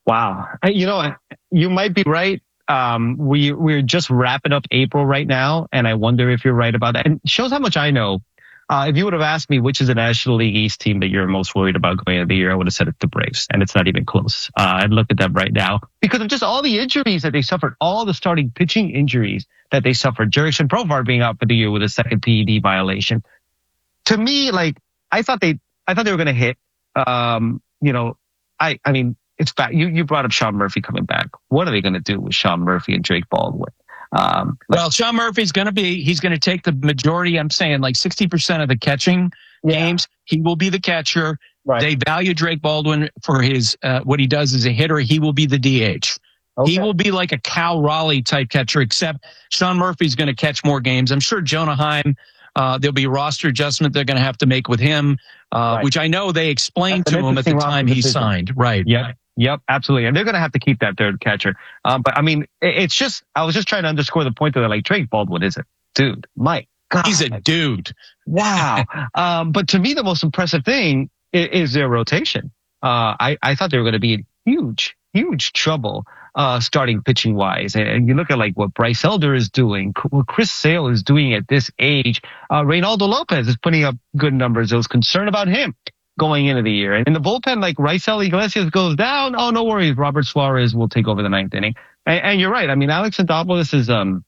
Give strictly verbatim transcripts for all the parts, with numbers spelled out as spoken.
Wow. You know, you might be right. Um, we, we're just wrapping up April right now, and I wonder if you're right about that. And it shows how much I know. Uh, if you would have asked me which is the National League East team that you're most worried about going into the year, I would have said it's the Braves, and it's not even close. Uh, I'd look at them right now because of just all the injuries that they suffered, all the starting pitching injuries that they suffered. Jurickson Profar being out for the year with a second P E D violation. To me, like, I thought they, I thought they were going to hit. Um, you know, I, I mean, it's back. You, you brought up Sean Murphy coming back. What are they going to do with Sean Murphy and Drake Baldwin? Um, well, Sean Murphy's going to be, he's going to take the majority. I'm saying like sixty percent of the catching yeah. games. He will be the catcher. Right. They value Drake Baldwin for his, uh, what he does as a hitter. He will be the D H. Okay. He will be like a Cal Raleigh type catcher, except Sean Murphy's going to catch more games. I'm sure Jonah Heim, uh, there'll be a roster adjustment they're going to have to make with him, uh, right. which I know they explained That's to him at the time he decision. signed. Right. Yeah. Yep, absolutely. And they're going to have to keep that third catcher. Um, but I mean, it's just, I was just trying to underscore the point that like Drake Baldwin is a dude. My God. He's a dude. Wow. um, but to me, the most impressive thing is, is their rotation. Uh, I, I thought they were going to be in huge, huge trouble, uh, starting pitching wise. And you look at like what Bryce Elder is doing, what Chris Sale is doing at this age. Uh, Reynaldo Lopez is putting up good numbers. There was concern about him going into the year. And in the bullpen, like Raisel Iglesias goes down. Oh, no worries. Robert Suarez will take over the ninth inning. And, and you're right. I mean, Alex Anthopoulos is, um,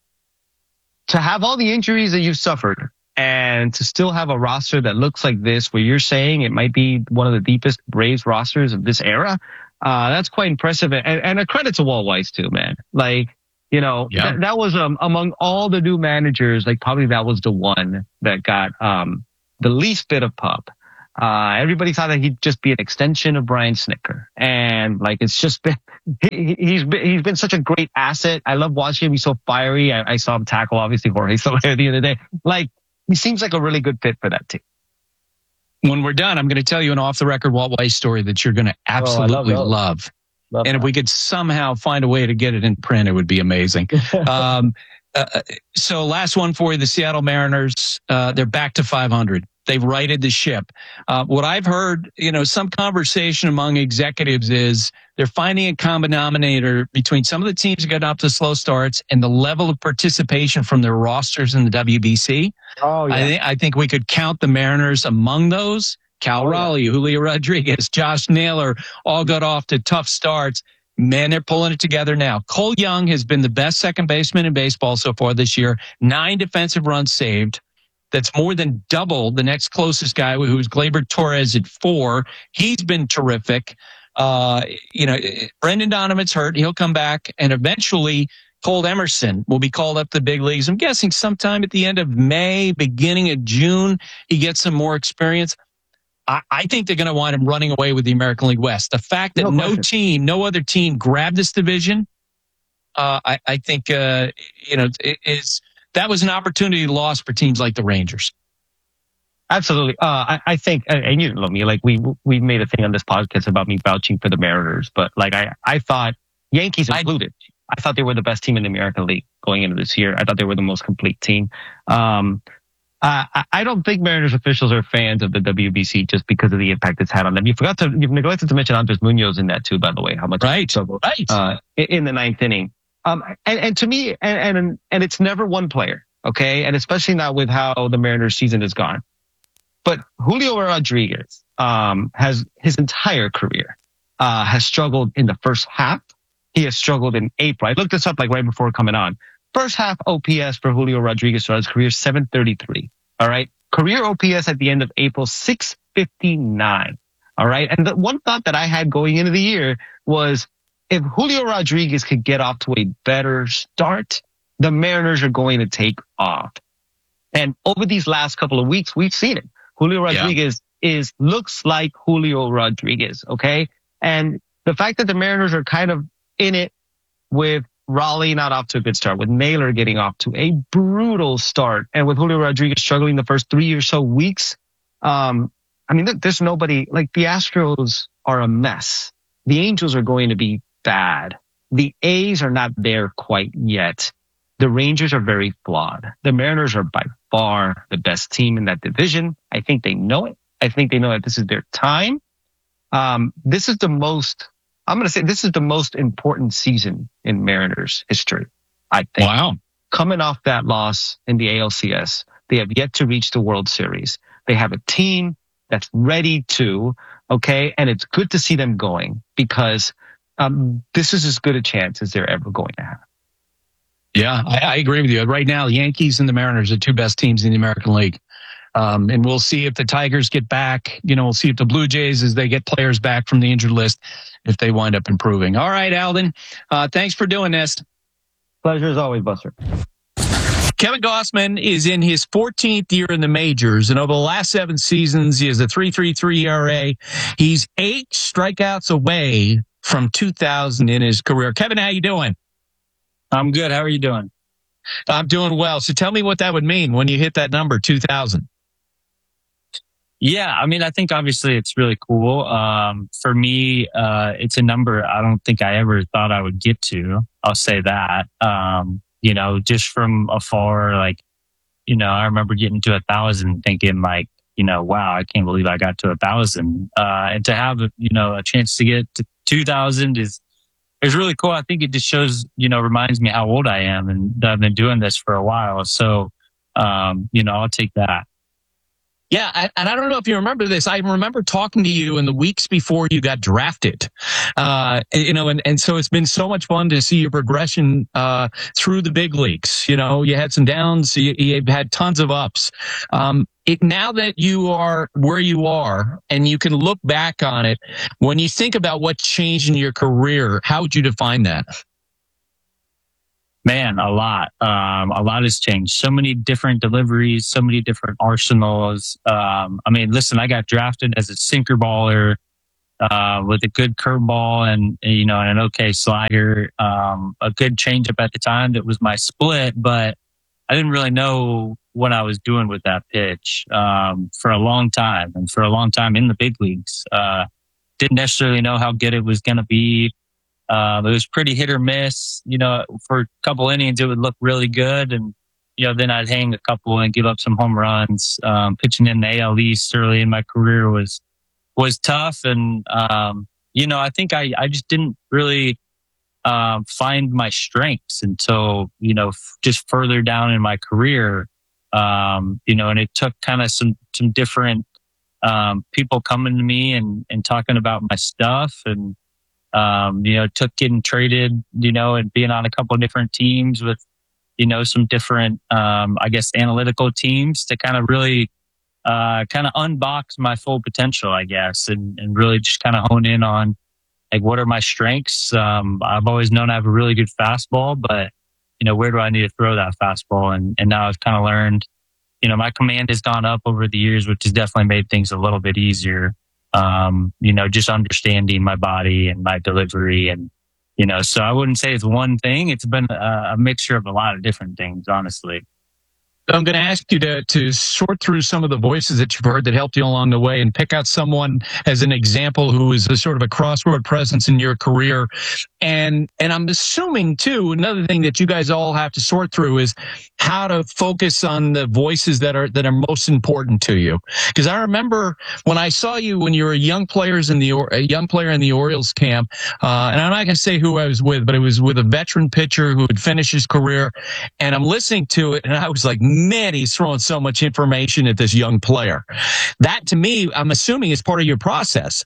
to have all the injuries that you've suffered and to still have a roster that looks like this, where you're saying it might be one of the deepest Braves rosters of this era. Uh, that's quite impressive. And, and a credit to Walt Weiss too, man. Like, you know, yeah. th- that was, um, among all the new managers, like probably that was the one that got, um, the least bit of pub. Uh, everybody thought that he'd just be an extension of Brian Snitker. And like, it's just been, he, he's been, he's been such a great asset. I love watching him. He's so fiery. I, I saw him tackle, obviously, Jorge Soler the other day. Like, he seems like a really good fit for that team. When we're done, I'm going to tell you an off the record Walt Weiss story that you're going to absolutely oh, love. love. love and that. If we could somehow find a way to get it in print, it would be amazing. um, uh, so last one for you, the Seattle Mariners, uh, they're back to five hundred. They've righted the ship. Uh, what I've heard, you know, some conversation among executives is they're finding a common denominator between some of the teams that got off to slow starts and the level of participation from their rosters in the W B C. Oh, yeah. I, th- I think we could count the Mariners among those. Cal oh, Raleigh, yeah. Julio Rodriguez, Josh Naylor all got off to tough starts. Man, they're pulling it together now. Cole Young has been the best second baseman in baseball so far this year. Nine defensive runs saved. That's more than double the next closest guy, who's Gleyber Torres at four. He's been terrific. Uh, you know, Brendan Donovan's hurt. He'll come back. And eventually, Cole Emerson will be called up to the big leagues. I'm guessing sometime at the end of May, beginning of June, he gets some more experience. I, I think they're going to want him running away with the American League West. The fact that no, no team, no other team grabbed this division, uh, I, I think, uh, you know, it is... That was an opportunity lost for teams like the Rangers. Absolutely. Uh, I, I think, and you know me, like we, we made a thing on this podcast about me vouching for the Mariners, but like I, I thought Yankees included, I, I thought they were the best team in the American League going into this year. I thought they were the most complete team. Um, uh, I, I don't think Mariners officials are fans of the W B C just because of the impact it's had on them. You forgot to, you've neglected to mention Andres Munoz in that too, by the way, how much right, right. Uh, in the ninth inning. Um, and, and to me, and, and, and it's never one player, okay? And especially not with how the Mariners season has gone. But Julio Rodriguez, um, has his entire career, uh, has struggled in the first half. He has struggled in April. I looked this up like right before coming on. First half O P S for Julio Rodriguez throughout his career, seven thirty-three. All right. Career O P S at the end of April, six fifty-nine. All right. And the one thought that I had going into the year was, if Julio Rodriguez could get off to a better start, the Mariners are going to take off. And over these last couple of weeks, we've seen it. Julio Rodriguez yeah. is looks like Julio Rodriguez, okay? And the fact that the Mariners are kind of in it with Raleigh not off to a good start, with Naylor getting off to a brutal start, and with Julio Rodriguez struggling the first three or so weeks, um, I mean, there's nobody, like the Astros are a mess. The Angels are going to be bad. The A's are not there quite yet. The Rangers are very flawed. The Mariners are by far the best team in that division. I think they know it. I think they know that this is their time. Um, this is the most, I'm going to say this is the most important season in Mariners history, I think. Wow. Coming off that loss in the A L C S, they have yet to reach the World Series. They have a team that's ready to, okay, and it's good to see them going because um, this is as good a chance as they're ever going to have. Yeah, I, I agree with you. Right now, the Yankees and the Mariners are the two best teams in the American League. Um, and we'll see if the Tigers get back. You know, we'll see if the Blue Jays, as they get players back from the injured list, if they wind up improving. All right, Aldon, uh, thanks for doing this. Pleasure as always, Buster. Kevin Gausman is in his fourteenth year in the majors, and over the last seven seasons, he has a three point three three E R A. He's eight strikeouts away from two thousand in his career. Kevin, how you doing? I'm good. How are you doing? I'm doing well. So tell me what that would mean when you hit that number, two thousand. Yeah, I mean, I think obviously it's really cool. Um, for me, uh, it's a number I don't think I ever thought I would get to. I'll say that. Um, you know, just from afar, like, you know, I remember getting to a thousand thinking like, you know, wow, I can't believe I got to a thousand. Uh, and to have, you know, a chance to get to two thousand is, is really cool. I think it just shows, you know, reminds me how old I am and that I've been doing this for a while. So, um, you know, I'll take that. Yeah, and I don't know if you remember this. I remember talking to you in the weeks before you got drafted. Uh, you know, and, and so it's been so much fun to see your progression uh, through the big leagues. You know, you had some downs, you, you had tons of ups. Um, it, now that you are where you are and you can look back on it, when you think about what changed in your career, how would you define that? Man, a lot. Um, a lot has changed. So many different deliveries, so many different arsenals. Um, I mean, listen, I got drafted as a sinker baller, uh, with a good curveball and, you know, and an okay slider, um, a good changeup at the time that was my split, but I didn't really know what I was doing with that pitch, um, for a long time and for a long time in the big leagues. Uh, didn't necessarily know how good it was going to be. Um, it was pretty hit or miss. You know, for a couple innings, it would look really good. And, you know, then I'd hang a couple and give up some home runs. Um, pitching in the A L East early in my career was, was tough. And, um, you know, I think I, I just didn't really, um, find my strengths until, you know, f- just further down in my career. Um, you know, and it took kind of some, some different, um, people coming to me and, and talking about my stuff and, Um, you know, it took getting traded, you know, and being on a couple of different teams with, you know, some different, um, I guess, analytical teams to kind of really, uh, kind of unbox my full potential, I guess, and, and really just kind of hone in on, like, what are my strengths? Um, I've always known I have a really good fastball, but, you know, where do I need to throw that fastball? And, and now I've kind of learned, you know, my command has gone up over the years, which has definitely made things a little bit easier. Um, you know, just understanding my body and my delivery and, you know, so I wouldn't say it's one thing. It's been a, a mixture of a lot of different things, honestly. I'm going to ask you to, to sort through some of the voices that you've heard that helped you along the way and pick out someone as an example who is a sort of a crossroad presence in your career. And, and I'm assuming too, another thing that you guys all have to sort through is how to focus on the voices that are, that are most important to you. Because I remember when I saw you when you were a young players in the, a young player in the Orioles camp, uh, and I'm not going to say who I was with, but it was with a veteran pitcher who had finished his career. And I'm listening to it and I was like, man, he's throwing so much information at this young player. That to me, I'm assuming is part of your process.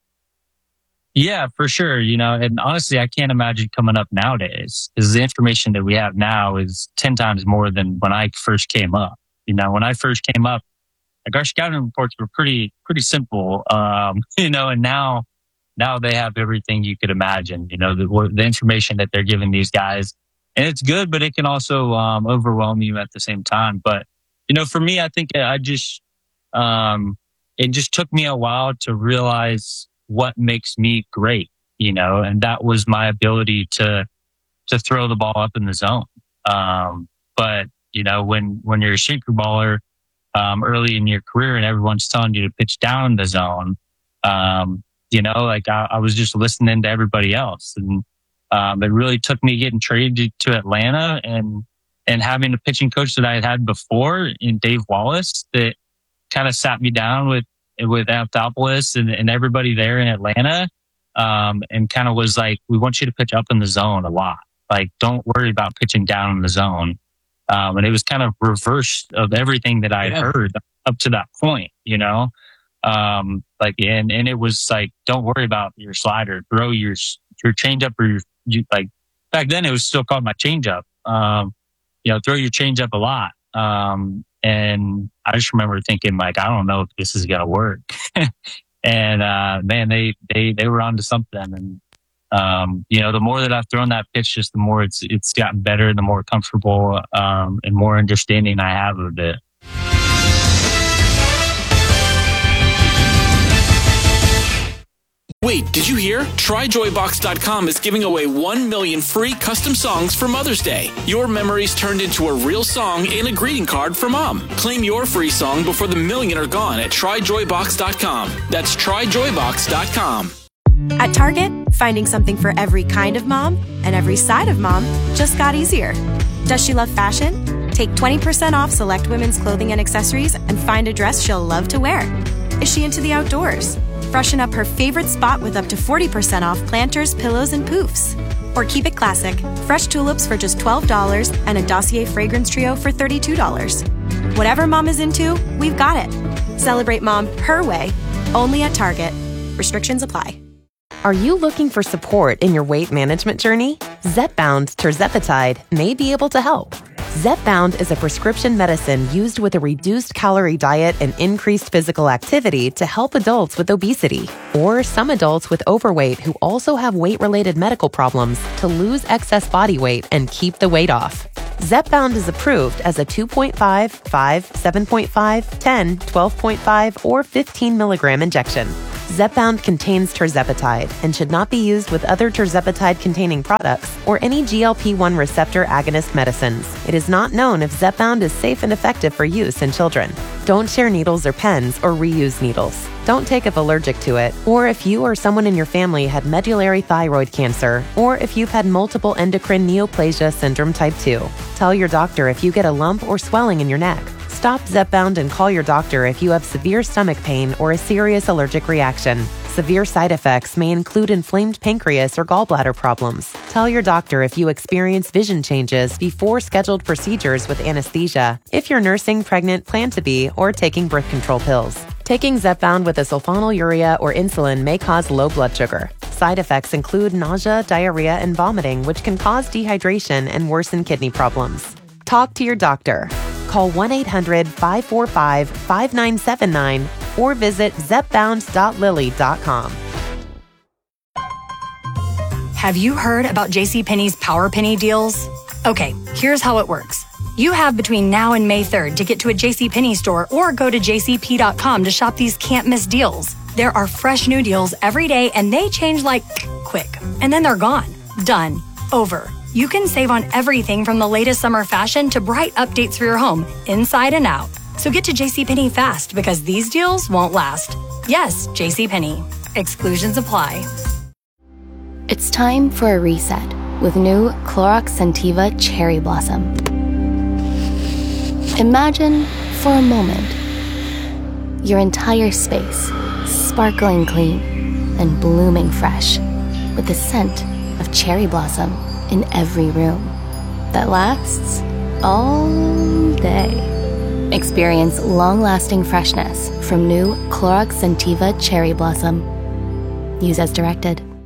Yeah, for sure. You know, and honestly, I can't imagine coming up nowadays because the information that we have now is ten times more than when I first came up. You know, when I first came up, like our scouting reports were pretty, pretty simple. Um, you know, and now, now they have everything you could imagine, you know, the, the information that they're giving these guys. And it's good, but it can also um, overwhelm you at the same time. But, you know, for me, I think I just, um, it just took me a while to realize what makes me great, you know, and that was my ability to, to throw the ball up in the zone. Um, but, you know, when, when you're a sinker baller, um, early in your career and everyone's telling you to pitch down in the zone, um, you know, like I, I was just listening to everybody else. And, Um, it really took me getting traded to Atlanta and, and having a pitching coach that I had had before in Dave Wallace that kind of sat me down with, with Anthopoulos and, and everybody there in Atlanta. um, and kind of was like, we want you to pitch up in the zone a lot. Like, don't worry about pitching down in the zone. Um, and it was kind of reverse of everything that I had yeah. heard up to that point, you know? Um, like, and, and it was like, don't worry about your slider, throw your, your changeup or your, you, like, back then it was still called my changeup. Um, you know, throw your changeup a lot. Um, and I just remember thinking, like, I don't know if this is going to work. And, uh, man, they, they, they were onto something. And, um, you know, the more that I've thrown that pitch, just the more it's, it's gotten better, the more comfortable, um, and more understanding I have of it. Wait, did you hear? Try Joy Box dot com is giving away one million free custom songs for Mother's Day. Your memories turned into a real song and a greeting card for Mom. Claim your free song before the million are gone at Try Joy Box dot com. That's Try Joy Box dot com. At Target, finding something for every kind of mom and every side of mom just got easier. Does she love fashion? Take twenty percent off select women's clothing and accessories and find a dress she'll love to wear. Is she into the outdoors? Freshen up her favorite spot with up to forty percent off planters, pillows, and poofs. Or keep it classic. Fresh tulips for just twelve dollars and a Dossier fragrance trio for thirty-two dollars. Whatever mom is into, we've got it. Celebrate mom her way, only at Target. Restrictions apply. Are you looking for support in your weight management journey? Zepbound tirzepatide may be able to help. Zepbound is a prescription medicine used with a reduced calorie diet and increased physical activity to help adults with obesity or some adults with overweight who also have weight-related medical problems to lose excess body weight and keep the weight off. Zepbound is approved as a two point five, five, seven point five, ten, twelve point five, or fifteen milligram injection. Zepbound contains tirzepatide and should not be used with other tirzepatide-containing products or any G L P one receptor agonist medicines. It is not known if Zepbound is safe and effective for use in children. Don't share needles or pens or reuse needles. Don't take if allergic to it, or if you or someone in your family had medullary thyroid cancer, or if you've had multiple endocrine neoplasia syndrome type two. Tell your doctor if you get a lump or swelling in your neck. Stop Zepbound and call your doctor if you have severe stomach pain or a serious allergic reaction. Severe side effects may include inflamed pancreas or gallbladder problems. Tell your doctor if you experience vision changes before scheduled procedures with anesthesia, if you're nursing, pregnant, plan to be, or taking birth control pills. Taking Zepbound with a sulfonylurea or insulin may cause low blood sugar. Side effects include nausea, diarrhea, and vomiting, which can cause dehydration and worsen kidney problems. Talk to your doctor. Call one eight hundred, five four five, five nine seven nine or visit zepbound dot lilly dot com. Have you heard about JCPenney's Power Penny deals? Okay, here's how it works. You have between now and May third to get to a JCPenney store or go to j c p dot com to shop these can't-miss deals. There are fresh new deals every day and they change like quick. And then they're gone. Done. Over. You can save on everything from the latest summer fashion to bright updates for your home, inside and out. So get to JCPenney fast because these deals won't last. Yes, JCPenney. Exclusions apply. It's time for a reset with new Clorox Scentiva Cherry Blossom. Imagine, for a moment, your entire space sparkling clean and blooming fresh with the scent of cherry blossom in every room that lasts all day. Experience long-lasting freshness from new Clorox Scentiva Cherry Blossom. Use as directed.